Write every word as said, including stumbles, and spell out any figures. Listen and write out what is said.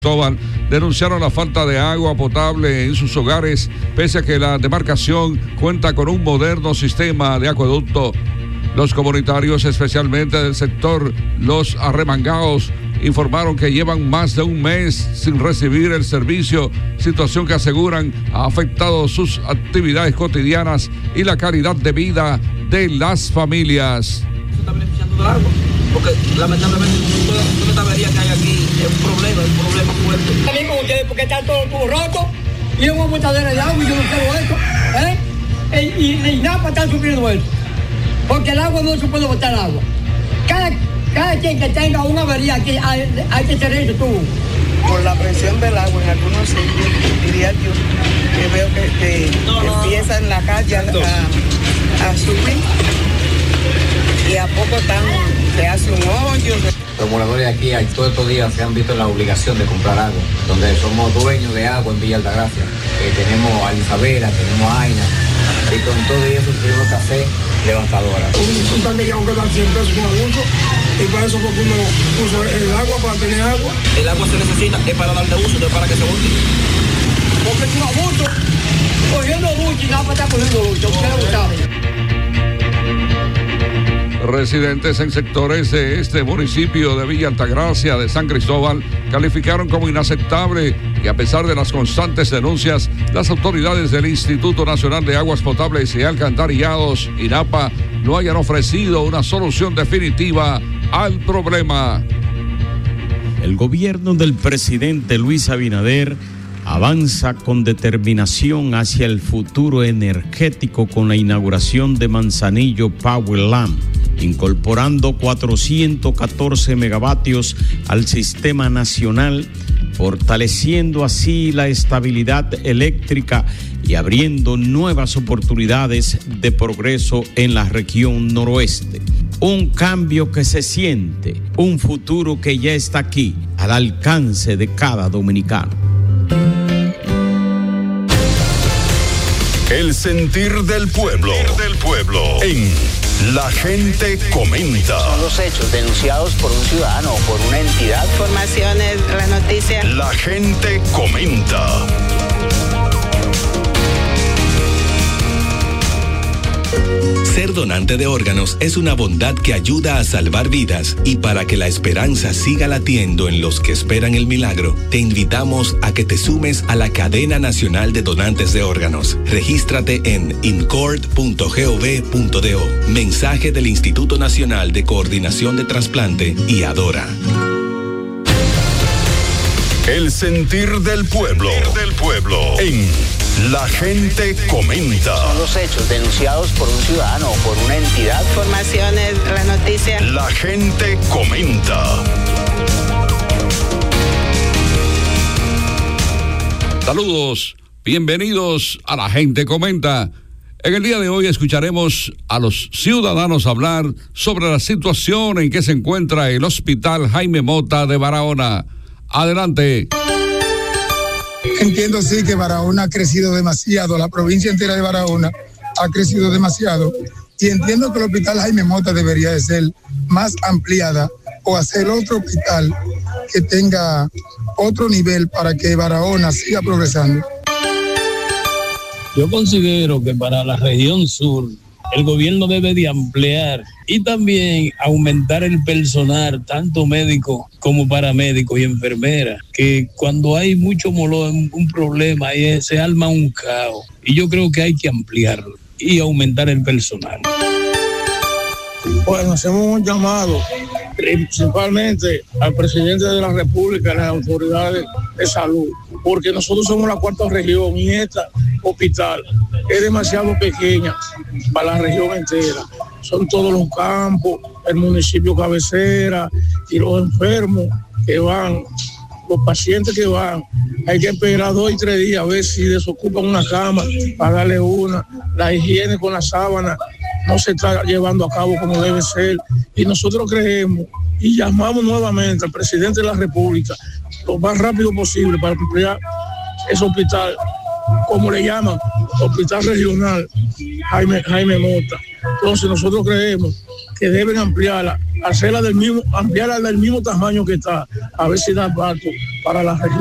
Cristóbal denunciaron la falta de agua potable en sus hogares, pese a que la demarcación cuenta con un moderno sistema de acueducto. Los comunitarios, especialmente del sector Los Arremangaos, informaron que llevan más de un mes sin recibir el servicio, situación que aseguran ha afectado sus actividades cotidianas y la calidad de vida de las familias. Se está beneficiando del agua, porque lamentablemente toda, toda esta avería que hay aquí es un problema, es un problema fuerte. También con ustedes, porque está todo, todo roto y una botadera de agua y yo no quiero eso, ¿eh? Y, y, y nada para estar sufriendo eso, porque el agua no se puede botar agua. Cada Cada quien que tenga una avería aquí hay, hay que tener eso tú. Por la presión del agua en algunos sitios, diría yo, que veo que, que no, no. empieza en la calle a, a, a subir y a poco tan se hace un hoyo. Los moradores de aquí todos estos días se han visto en la obligación de comprar agua, donde somos dueños de agua en Villa Altagracia. Eh, tenemos a Isabela, tenemos a Aina, y con todo eso tuvimos que hacer levantadora. Un, un tanque que aunque dan cien pesos con abuso, y para eso porque uno usa el agua para tener agua. El agua se necesita, es para darle uso, no es para que se bote. Porque es un abuso, cogiendo ducha y nada para estar cogiendo ducha, usted lo sabe. Residentes en sectores de este municipio de Villa Altagracia de San Cristóbal calificaron como inaceptable que, a pesar de las constantes denuncias, las autoridades del Instituto Nacional de Aguas Potables y Alcantarillados, INAPA, no hayan ofrecido una solución definitiva al problema. El gobierno del presidente Luis Abinader avanza con determinación hacia el futuro energético con la inauguración de Manzanillo Powerland, incorporando cuatrocientos catorce megavatios al sistema nacional, fortaleciendo así la estabilidad eléctrica y abriendo nuevas oportunidades de progreso en la región noroeste. Un cambio que se siente, un futuro que ya está aquí, al alcance de cada dominicano. El sentir del pueblo, del pueblo en La Gente Comenta. Son los hechos denunciados por un ciudadano o por una entidad. Informaciones, las noticias. La Gente Comenta. Ser donante de órganos es una bondad que ayuda a salvar vidas, y para que la esperanza siga latiendo en los que esperan el milagro, te invitamos a que te sumes a la Cadena Nacional de Donantes de Órganos. Regístrate en incord punto gov punto do. Mensaje del Instituto Nacional de Coordinación de Trasplante y Adora. El sentir del pueblo, del pueblo en La Gente Comenta. Son los hechos denunciados por un ciudadano o por una entidad. Informaciones, las noticias. La Gente Comenta. Saludos, bienvenidos a La Gente Comenta. En el día de hoy escucharemos a los ciudadanos hablar sobre la situación en que se encuentra el Hospital Jaime Mota de Barahona. Adelante. Entiendo sí que Barahona ha crecido demasiado, la provincia entera de Barahona ha crecido demasiado, y entiendo que el Hospital Jaime Mota debería de ser más ampliada o hacer otro hospital que tenga otro nivel para que Barahona siga progresando. Yo considero que para la región sur el gobierno debe de ampliar y también aumentar el personal, tanto médico como paramédico y enfermera, que cuando hay mucho molón, un problema, ahí se arma un caos. Y yo creo que hay que ampliarlo y aumentar el personal. Bueno, hacemos un llamado principalmente al presidente de la República y a las autoridades de salud, porque nosotros somos la cuarta región y esta hospital es demasiado pequeña para la región entera. Son todos los campos, el municipio cabecera y los enfermos que van, los pacientes que van, hay que esperar dos y tres días a ver si desocupan una cama para darle una. La higiene con la sábana no se está llevando a cabo como debe ser, y nosotros creemos y llamamos nuevamente al presidente de la República lo más rápido posible para ampliar ese hospital, como le llaman, Hospital Regional Jaime, Jaime Mota. Entonces nosotros creemos que deben ampliarla hacerla del mismo, ampliarla del mismo tamaño que está, a ver si da pato para la región.